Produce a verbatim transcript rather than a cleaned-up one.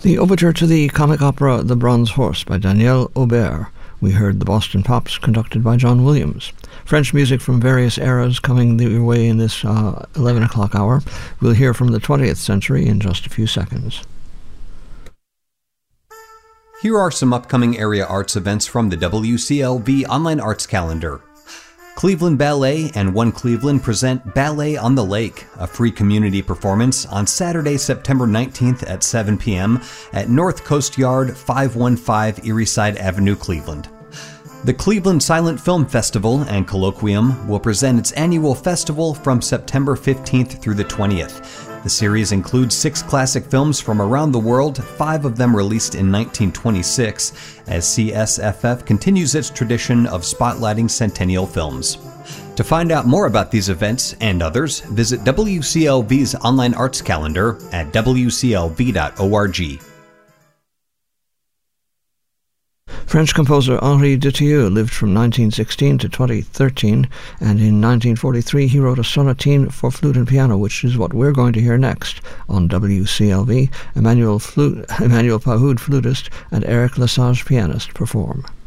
The overture to the comic opera The Bronze Horse by Daniel Aubert. We heard the Boston Pops, conducted by John Williams. French music from various eras coming your way in this uh, eleven o'clock hour. We'll hear from the twentieth century in just a few seconds. Here are some upcoming area arts events from the W C L V Online Arts Calendar. Cleveland Ballet and One Cleveland present Ballet on the Lake, a free community performance on Saturday, September nineteenth at seven p.m. at North Coast Yard, five one five Erieside Avenue, Cleveland. The Cleveland Silent Film Festival and Colloquium will present its annual festival from September fifteenth through the twentieth. The series includes six classic films from around the world, five of them released in nineteen twenty-six, as C S F F continues its tradition of spotlighting centennial films. To find out more about these events and others, visit W C L V's online arts calendar at w c l v dot org. French composer Henri Dutilleux lived from nineteen sixteen to twenty thirteen, and in nineteen forty-three he wrote a sonatine for flute and piano, which is what we're going to hear next on W C L V. Emmanuel, flute, Emmanuel Pahoud, flutist, and Eric Lesage, pianist, perform.